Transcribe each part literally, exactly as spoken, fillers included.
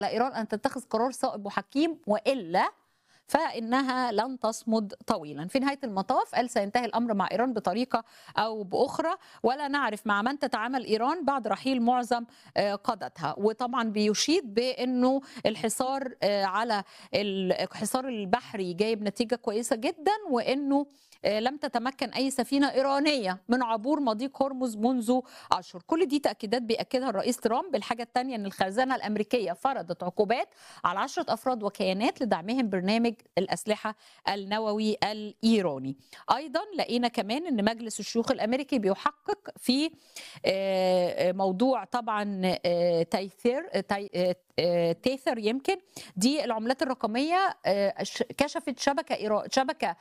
إيران أن تتخذ قرار صائب وحكيم وإلا فإنها لن تصمد طويلا. في نهاية المطاف قال سينتهي الأمر مع إيران بطريقة أو بأخرى، ولا نعرف مع من تتعامل إيران بعد رحيل معظم قادتها. وطبعا بيشيد بأنه الحصار على الحصار البحري جايب نتيجة كويسة جدا، وأنه لم تتمكن أي سفينة إيرانية من عبور مضيق هرمز منذ أشهر. كل دي تأكيدات بيأكدها الرئيس ترامب. الحاجة الثانية أن الخزانة الأمريكية فرضت عقوبات على عشرة أفراد وكيانات لدعمهم برنامج الأسلحة النووي الإيراني. أيضا لقينا كمان أن مجلس الشيوخ الأمريكي بيحقق في موضوع طبعا تيثر تيثر يمكن دي العملات الرقمية. كشفت شبكة إيران شبكة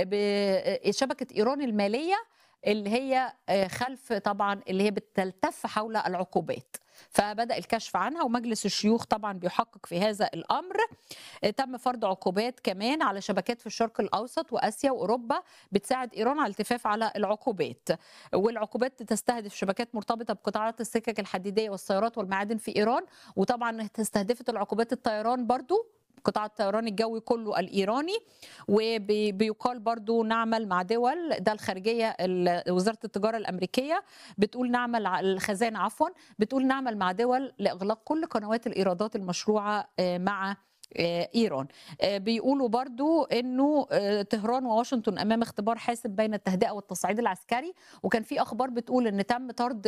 شبكة إيران المالية اللي هي خلف طبعا اللي هي بتلتف حول العقوبات، فبدأ الكشف عنها ومجلس الشيوخ طبعا بيحقق في هذا الأمر. تم فرض عقوبات كمان على شبكات في الشرق الأوسط وآسيا وأوروبا بتساعد إيران على الالتفاف على العقوبات، والعقوبات تستهدف شبكات مرتبطة بقطاعات السكك الحديدية والسيارات والمعادن في إيران، وطبعا استهدفت العقوبات الطيران برضو قطاع الطيران الجوي كله الإيراني. وبيقال برضو نعمل مع دول، ده الخارجية وزارة التجارة الأمريكية بتقول نعمل الخزانة عفوا بتقول نعمل مع دول لإغلاق كل قنوات الإيرادات المشروعة مع إيران. بيقولوا برضو أنه طهران وواشنطن أمام اختبار حاسم بين التهدئة والتصعيد العسكري، وكان في أخبار بتقول أن تم طرد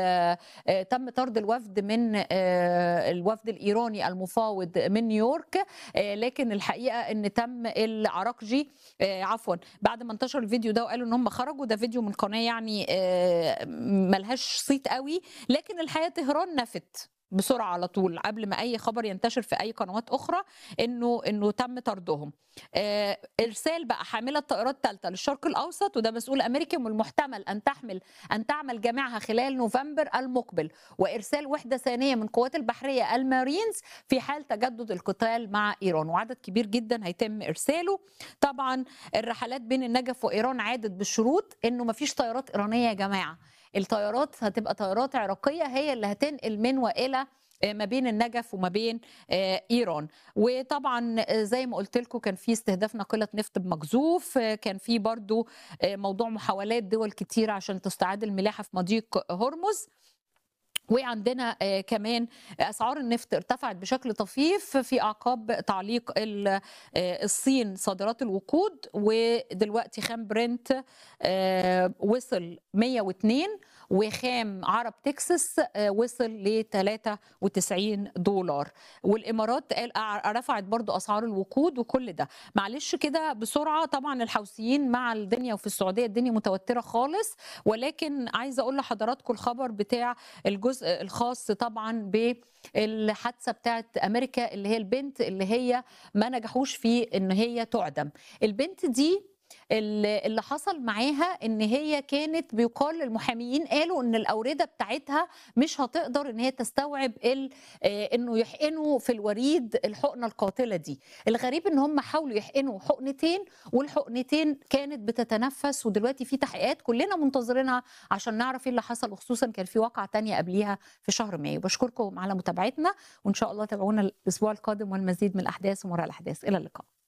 تم طرد الوفد من الوفد الإيراني المفاوض من نيويورك، لكن الحقيقة أن تم العراقجي عفوا بعد ما انتشر الفيديو ده وقالوا أن هم خرجوا. ده فيديو من قناة يعني ملهاش صيت قوي، لكن الحقيقة طهران نفت بسرعه على طول قبل ما اي خبر ينتشر في اي قنوات اخرى انه انه تم طردهم. آه ارسال بقى حامله طائرات ثالثه للشرق الاوسط، وده مسؤول امريكي، والمحتمل ان تحمل ان تعمل جميعها خلال نوفمبر المقبل، وارسال وحده ثانيه من قوات البحريه المارينز في حال تجدد القتال مع ايران، وعدد كبير جدا هيتم ارساله. طبعا الرحلات بين النجف وايران عادت بالشروط انه ما فيش طيارات ايرانيه يا جماعه، الطيارات هتبقى طيارات عراقيه هي اللي هتنقل من والى ما بين النجف وما بين ايران. وطبعا زي ما قلت لكم كان في استهداف ناقله نفط بمجزوف، كان في برضو موضوع محاولات دول كتير عشان تستعاد الملاحه في مضيق هرمز. وعندنا كمان اسعار النفط ارتفعت بشكل طفيف في اعقاب تعليق الصين صادرات الوقود، ودلوقتي خام برنت وصل مية واثنين وخام عرب تكساس وصل ل ثلاثة وتسعين دولار، والامارات رفعت برضو اسعار الوقود. وكل ده معلش كده بسرعه، طبعا الحوثيين مع الدنيا وفي السعوديه الدنيا متوتره خالص، ولكن عايزه اقول لحضراتكم الخبر بتاع الجزء الخاص طبعا بالحادثه بتاعت امريكا اللي هي البنت اللي هي ما نجحوش في ان هي تعدم. البنت دي اللي حصل معاها ان هي كانت بيقال للمحاميين قالوا ان الاورده بتاعتها مش هتقدر ان هي تستوعب انه يحقنوا في الوريد الحقنه القاتله دي. الغريب ان هم حاولوا يحقنوا حقنتين والحقنتين كانت بتتنفس، ودلوقتي في تحقيقات كلنا منتظرينها عشان نعرف ايه اللي حصل، وخصوصا كان في واقعه تانية قبليها في شهر مايو. بشكركم على متابعتنا، وان شاء الله تابعونا الاسبوع القادم والمزيد من الاحداث ومراء الاحداث. الى اللقاء.